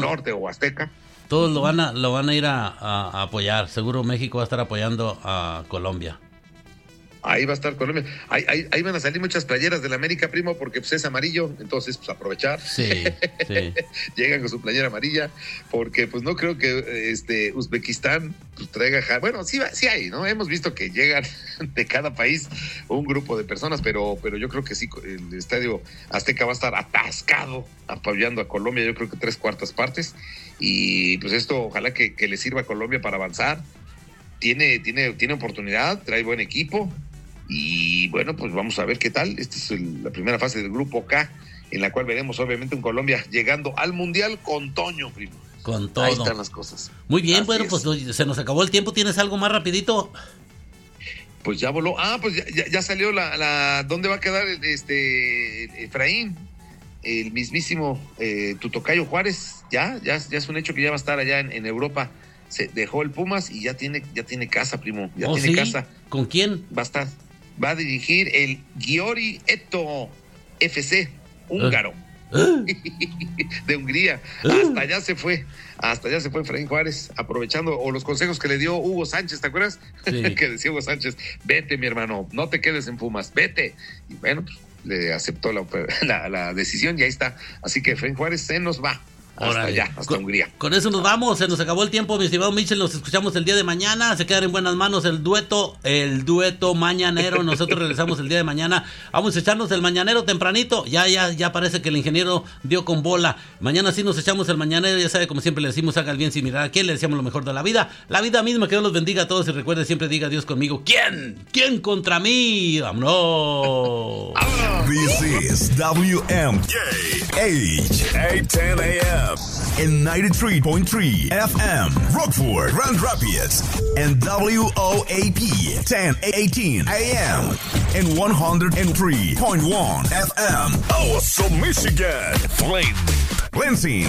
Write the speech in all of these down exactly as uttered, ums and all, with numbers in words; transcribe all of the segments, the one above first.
Banorte o Azteca. Todos lo van a, lo van a ir a, a, a apoyar. Seguro México va a estar apoyando a Colombia. Ahí va a estar Colombia. Ahí, ahí, ahí van a salir muchas playeras del América, primo, porque pues es amarillo, entonces pues aprovechar. Sí, sí. Llegan con su playera amarilla, porque pues no creo que este Uzbekistán pues, traiga... Bueno, sí, sí hay, ¿no? Hemos visto que llegan de cada país un grupo de personas, pero, pero yo creo que sí, el Estadio Azteca va a estar atascado apoyando a Colombia, yo creo que tres cuartas partes, y pues esto ojalá que, que le sirva a Colombia para avanzar. Tiene, tiene, tiene oportunidad, trae buen equipo. Y bueno, pues vamos a ver qué tal. Esta es el, la primera fase del grupo K, en la cual veremos obviamente un Colombia llegando al Mundial con Toño, primo. Con todo. Ahí están las cosas. Muy bien, Así bueno, es. pues se nos acabó el tiempo. ¿Tienes algo más rapidito? Pues ya voló. Ah, pues ya, ya, ya salió la, la... ¿Dónde va a quedar este Efraín? El mismísimo eh, Tutocayo Juárez. Ya, ya, ya es un hecho que ya va a estar allá en, en Europa. Se dejó el Pumas y ya tiene, ya tiene casa, primo. Ya ¿Oh, tiene sí? casa. ¿Con quién? Va a estar. Va a dirigir el Győri Eto F C, húngaro. ¿Eh? De Hungría. Hasta allá se fue. Hasta allá se fue Efraín Juárez, aprovechando o los consejos que le dio Hugo Sánchez, ¿te acuerdas? Sí. Que decía Hugo Sánchez, vete mi hermano, no te quedes en Pumas, vete. Y bueno, pues le aceptó la, la, la decisión y ahí está. Así que Efraín Juárez se nos va. Hasta allá, hasta con, Hungría. Con eso nos vamos, se nos acabó el tiempo, mi estimado Michel. Nos escuchamos el día de mañana. Se quedan en buenas manos el dueto, el dueto mañanero. Nosotros regresamos el día de mañana. Vamos a echarnos el mañanero tempranito. Ya, ya, ya parece que el ingeniero dio con bola. Mañana sí nos echamos el mañanero. Ya sabe, como siempre le decimos, haga el bien sin mirar a quién. Le deseamos lo mejor de la vida. La vida misma, que Dios los bendiga a todos. Y recuerde, siempre diga Dios conmigo. ¿Quién? ¿Quién contra mí? ¡Vámonos! This is W M K H eight ten A M and ninety-three point three F M Rockford, Grand Rapids, and W O A P ten eighteen A M and one oh three point one F M Awesome Michigan, Flint, Lansing,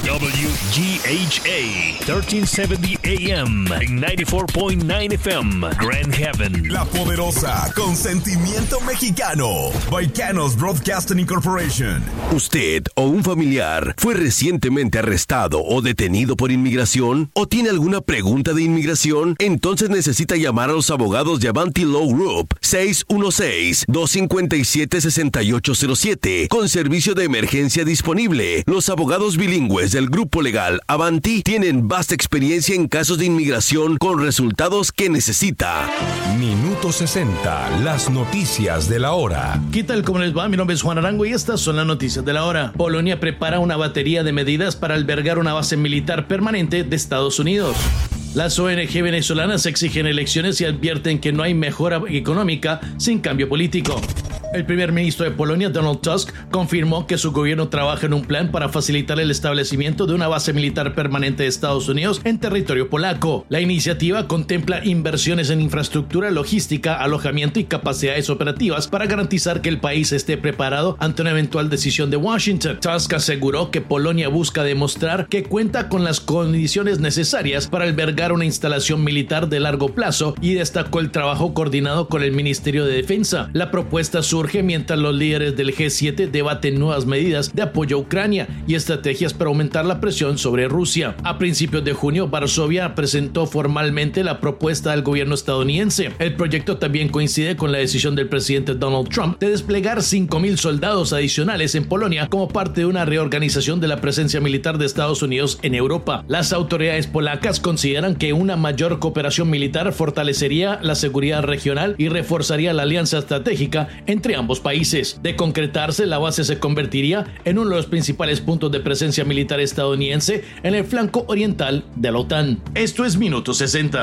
W G H A thirteen seventy A M and ninety-four point nine F M Grand Haven, La Poderosa, con sentimiento mexicano, Baicanos Broadcasting Incorporation. ¿Usted o un familiar fue recientemente arrestado o detenido por inmigración? ¿O tiene alguna pregunta de inmigración? Entonces necesita llamar a los abogados de Avanti Law Group seis uno seis, dos cinco siete, seis ocho cero siete con servicio de emergencia disponible. Los abogados bilingües del grupo legal Avanti tienen vasta experiencia en casos de inmigración con resultados que necesita. Minuto sesenta, las noticias de la hora. ¿Qué tal? ¿Cómo les va? Mi nombre es Juan Arango y estas son las noticias de la hora. Polonia prepara una batería de medidas para albergar una base militar permanente de Estados Unidos. Las O N G venezolanas exigen elecciones y advierten que no hay mejora económica sin cambio político. El primer ministro de Polonia, Donald Tusk, confirmó que su gobierno trabaja en un plan para facilitar el establecimiento de una base militar permanente de Estados Unidos en territorio polaco. La iniciativa contempla inversiones en infraestructura, logística, alojamiento y capacidades operativas para garantizar que el país esté preparado ante una eventual decisión de Washington. Tusk aseguró que Polonia busca demostrar que cuenta con las condiciones necesarias para albergar una instalación militar de largo plazo y destacó el trabajo coordinado con el Ministerio de Defensa. La propuesta surge mientras los líderes del G siete debaten nuevas medidas de apoyo a Ucrania y estrategias para aumentar la presión sobre Rusia. A principios de junio, Varsovia presentó formalmente la propuesta al gobierno estadounidense. El proyecto también coincide con la decisión del presidente Donald Trump de desplegar cinco mil soldados adicionales en Polonia como parte de una reorganización de la presencia militar de Estados Unidos en Europa. Las autoridades polacas consideran que una mayor cooperación militar fortalecería la seguridad regional y reforzaría la alianza estratégica entre ambos países. De concretarse, la base se convertiría en uno de los principales puntos de presencia militar estadounidense en el flanco oriental de la OTAN. Esto es Minuto sesenta.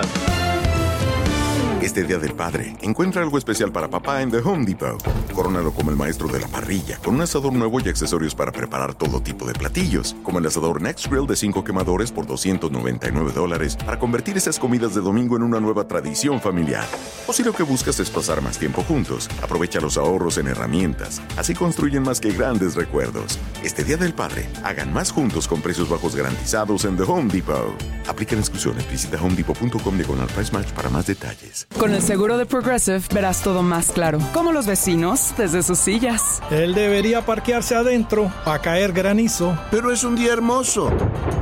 Este Día del Padre, encuentra algo especial para papá en The Home Depot. Corónalo como el maestro de la parrilla, con un asador nuevo y accesorios para preparar todo tipo de platillos, como el asador Next Grill de cinco quemadores por doscientos noventa y nueve dólares, para convertir esas comidas de domingo en una nueva tradición familiar. O si lo que buscas es pasar más tiempo juntos, aprovecha los ahorros en herramientas. Así construyen más que grandes recuerdos. Este Día del Padre, hagan más juntos con precios bajos garantizados en The Home Depot. Aplican exclusiones. Visita home depot punto com diagonal price match para más detalles. Con el seguro de Progressive verás todo más claro, como los vecinos desde sus sillas. Él debería parquearse adentro a caer granizo. Pero es un día hermoso.